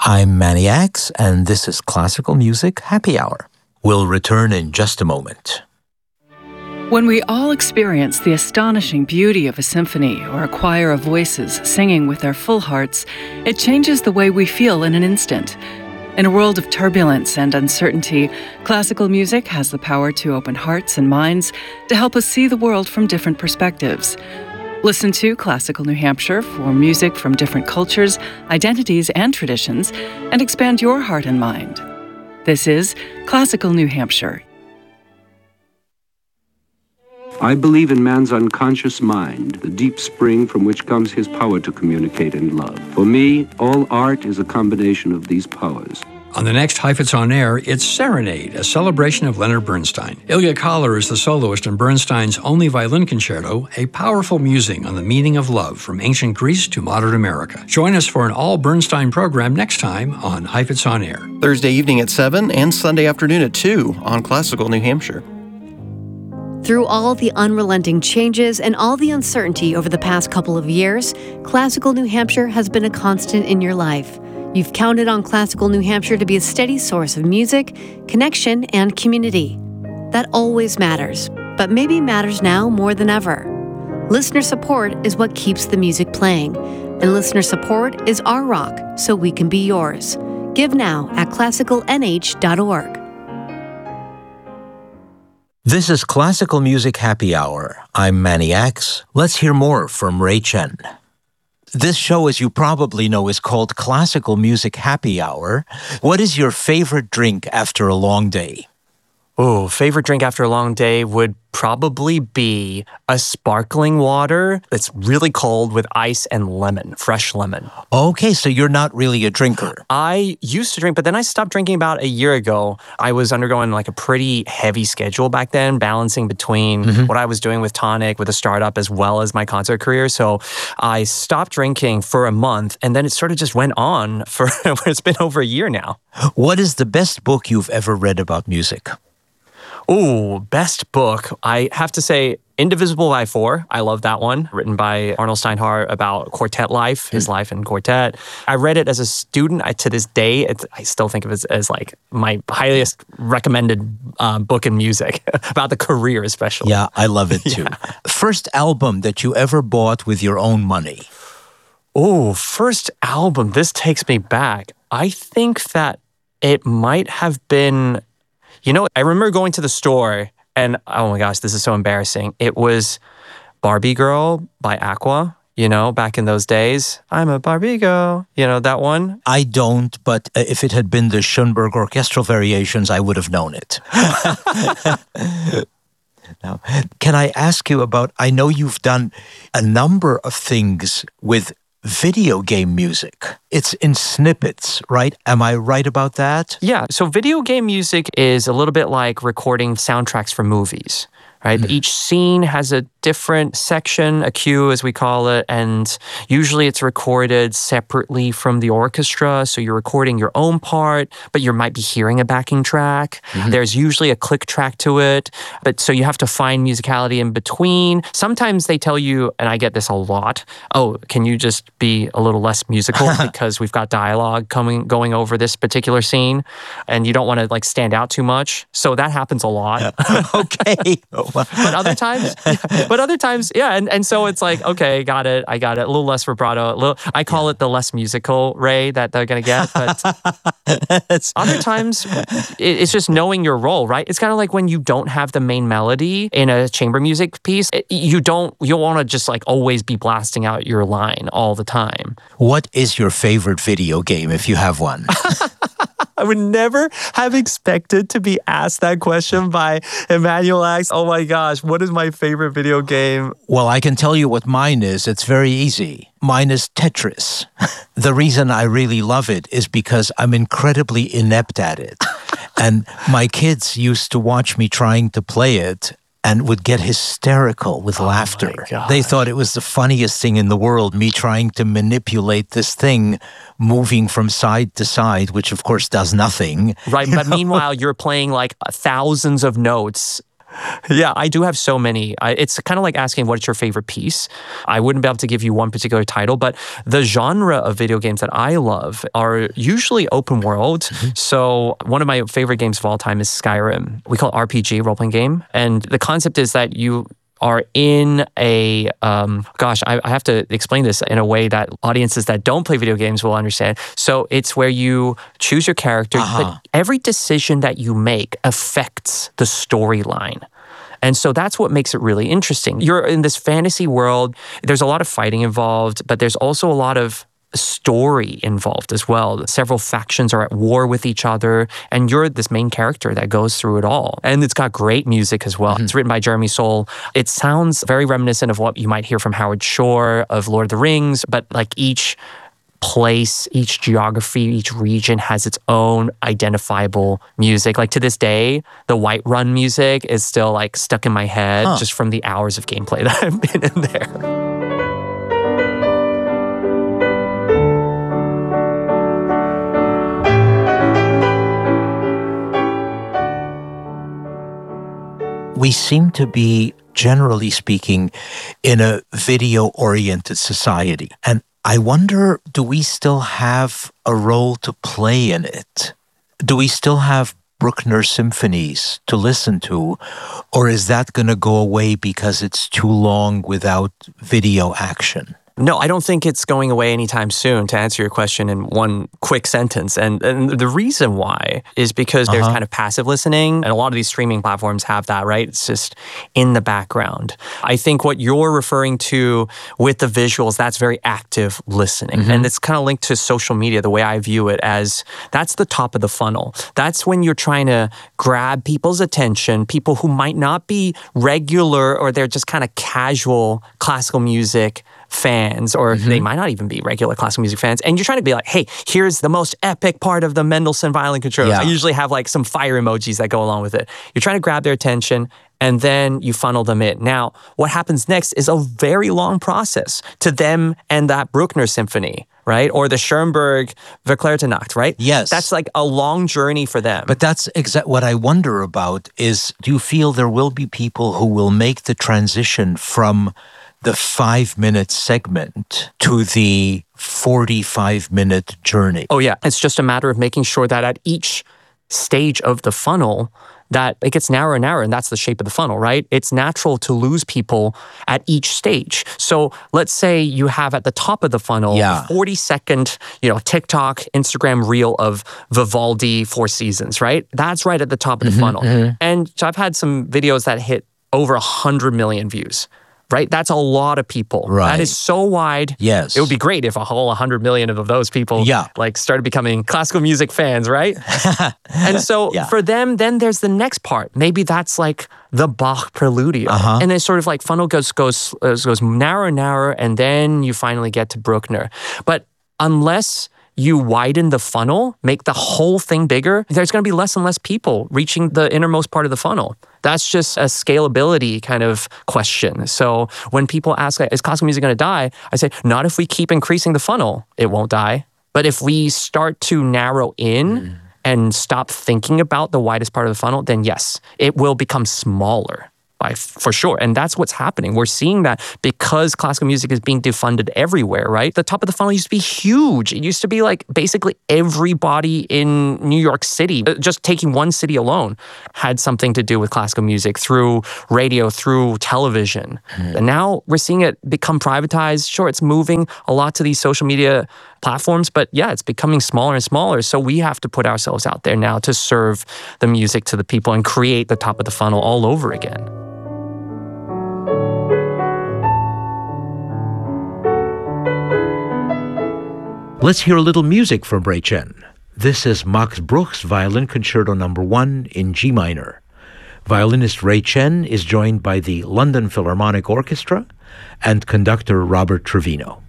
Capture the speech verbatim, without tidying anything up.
I'm Manny Axe, and this is Classical Music Happy Hour. We'll return in just a moment. When we all experience the astonishing beauty of a symphony or a choir of voices singing with their full hearts, it changes the way we feel in an instant. In a world of turbulence and uncertainty, classical music has the power to open hearts and minds to help us see the world from different perspectives. Listen to Classical New Hampshire for music from different cultures, identities, and traditions, and expand your heart and mind. This is Classical New Hampshire. I believe in man's unconscious mind, the deep spring from which comes his power to communicate and love. For me, all art is a combination of these powers. On the next Heifetz on Air, it's Serenade, a celebration of Leonard Bernstein. Ilya Kahler is the soloist in Bernstein's only violin concerto, a powerful musing on the meaning of love from ancient Greece to modern America. Join us for an all-Bernstein program next time on Heifetz on Air. Thursday evening at seven and Sunday afternoon at two on Classical New Hampshire. Through all the unrelenting changes and all the uncertainty over the past couple of years, Classical New Hampshire has been a constant in your life. You've counted on Classical New Hampshire to be a steady source of music, connection, and community. That always matters, but maybe matters now more than ever. Listener support is what keeps the music playing, and listener support is our rock, so we can be yours. Give now at classical n h dot org. This is Classical Music Happy Hour. I'm Manny Axe. Let's hear more from Ray Chen. This show, as you probably know, is called Classical Music Happy Hour. What is your favorite drink after a long day? Oh, favorite drink after a long day would probably be a sparkling water that's really cold with ice and lemon, fresh lemon. Okay, so you're not really a drinker. I used to drink, but then I stopped drinking about a year ago. I was undergoing like a pretty heavy schedule back then, balancing between mm-hmm. what I was doing with Tonic, with a startup, as well as my concert career. So I stopped drinking for a month, and then it sort of just went on for, it's been over a year now. What is the best book you've ever read about music? Oh, best book. I have to say Indivisible by Four. I love that one, written by Arnold Steinhardt about quartet life, his life in quartet. I read it as a student. I, to this day, it's, I still think of it as, as like my highest recommended um, book in music, about the career especially. Yeah, I love it too. Yeah. First album that you ever bought with your own money? Oh, first album. This takes me back. I think that it might have been... You know, I remember going to the store and, oh my gosh, this is so embarrassing. It was Barbie Girl by Aqua, you know, back in those days. I'm a Barbie girl, you know, that one. I don't, but if it had been the Schoenberg Orchestral Variations, I would have known it. Now, can I ask you about, I know you've done a number of things with video game music. It's in snippets, right? Am I right about that? Yeah. So video game music is a little bit like recording soundtracks for movies, right? Mm-hmm. Each scene has a different section, a cue as we call it, and usually it's recorded separately from the orchestra. So you're recording your own part, but you might be hearing a backing track. Mm-hmm. There's usually a click track to it, but so you have to find musicality in between. Sometimes they tell you, and I get this a lot, oh, can you just be a little less musical because we've got dialogue coming going over this particular scene, and you don't want to like stand out too much. So that happens a lot. Okay. But other times, but other times, yeah, and, and so it's like, okay, got it, I got it. A little less vibrato. A little, I call it the less musical Ray that they're gonna get. But other times, it, it's just knowing your role, right? It's kind of like when you don't have the main melody in a chamber music piece, it, you don't, you don't want to just like always be blasting out your line all the time. What is your favorite video game, if you have one? I would never have expected to be asked that question by Emmanuel Axe. Oh my gosh, what is my favorite video game? Well, I can tell you what mine is. It's very easy. Mine is Tetris. The reason I really love it is because I'm incredibly inept at it. And my kids used to watch me trying to play it and would get hysterical with oh laughter. They thought it was the funniest thing in the world, me trying to manipulate this thing moving from side to side, which of course does nothing. Right, but know? Meanwhile, you're playing like thousands of notes Yeah, I do have so many. I, it's kind of like asking what's your favorite piece. I wouldn't be able to give you one particular title, but the genre of video games that I love are usually open world. Mm-hmm. So one of my favorite games of all time is Skyrim. We call it R P G, role-playing game. And the concept is that you are in a, um, gosh, I, I have to explain this in a way that audiences that don't play video games will understand. So it's where you choose your character, uh-huh. but every decision that you make affects the storyline. And so that's what makes it really interesting. You're in this fantasy world. There's a lot of fighting involved, but there's also a lot of story involved as well. Several factions are at war with each other, and you're this main character that goes through it all. And it's got great music as well. Mm-hmm. It's written by Jeremy Soule. It sounds very reminiscent of what you might hear from Howard Shore of Lord of the Rings, but like each place, each geography, each region has its own identifiable music. Like to this day, the Whiterun music is still like stuck in my head huh. just from the hours of gameplay that I've been in there. We seem to be, generally speaking, in a video-oriented society. And I wonder, do we still have a role to play in it? Do we still have Bruckner symphonies to listen to? Or is that going to go away because it's too long without video action? No, I don't think it's going away anytime soon, to answer your question in one quick sentence. And, and the reason why is because there's uh-huh. kind of passive listening, and a lot of these streaming platforms have that, right? It's just in the background. I think what you're referring to with the visuals, that's very active listening. Mm-hmm. And it's kind of linked to social media, the way I view it, as that's the top of the funnel. That's when you're trying to grab people's attention, people who might not be regular or they're just kind of casual classical music fans, or mm-hmm. they might not even be regular classical music fans, and you're trying to be like, hey, here's the most epic part of the Mendelssohn violin concerto. Yeah. I usually have like some fire emojis that go along with it. You're trying to grab their attention, and then you funnel them in. Now, what happens next is a very long process to them and that Bruckner symphony, right? Or the Schoenberg Verklärte Nacht, right? Yes. That's like a long journey for them. But that's exactly what I wonder about is, do you feel there will be people who will make the transition from the five-minute segment to the forty-five-minute journey? Oh, yeah. It's just a matter of making sure that at each stage of the funnel, that it gets narrower and narrower, and that's the shape of the funnel, right? It's natural to lose people at each stage. So let's say you have at the top of the funnel yeah. a forty-second, you know, TikTok, Instagram reel of Vivaldi Four Seasons, right? That's right at the top of the mm-hmm, funnel. Mm-hmm. And so I've had some videos that hit over one hundred million views. Right? That's a lot of people. Right. That is so wide. Yes. It would be great if a whole one hundred million of those people yeah. like started becoming classical music fans, right? And so yeah. for them, then there's the next part. Maybe that's like the Bach Preludio. Uh-huh. And then sort of like funnel goes, goes, goes narrower and narrower, and then you finally get to Bruckner. But unless you widen the funnel, make the whole thing bigger, there's going to be less and less people reaching the innermost part of the funnel. That's just a scalability kind of question. So when people ask, is classical music going to die? I say, not if we keep increasing the funnel, it won't die. But if we start to narrow in mm. and stop thinking about the widest part of the funnel, then yes, it will become smaller. By, for sure. And that's what's happening. We're seeing that because classical music is being defunded everywhere, right? The top of the funnel used to be huge. It used to be like basically everybody in New York City, just taking one city alone, had something to do with classical music through radio, through television. Mm. And now we're seeing it become privatized. Sure, it's moving a lot to these social media platforms, but yeah, it's becoming smaller and smaller. So we have to put ourselves out there now to serve the music to the people and create the top of the funnel all over again. Let's hear a little music from Ray Chen. This is Max Bruch's Violin Concerto Number One in G minor. Violinist Ray Chen is joined by the London Philharmonic Orchestra and conductor Robert Trevino.